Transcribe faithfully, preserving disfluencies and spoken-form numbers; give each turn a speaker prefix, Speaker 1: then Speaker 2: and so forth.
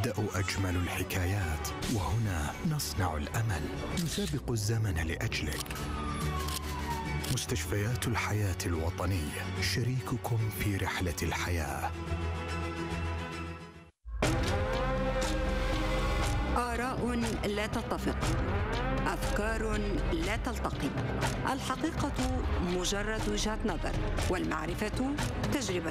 Speaker 1: تبدأ أجمل الحكايات، وهنا نصنع الأمل، نسابق الزمن لأجلك. مستشفيات الحياة الوطنية، شريككم في رحلة الحياة.
Speaker 2: آراء لا تتفق، أفكار لا تلتقي. الحقيقة مجرد وجهة نظر، والمعرفة تجربة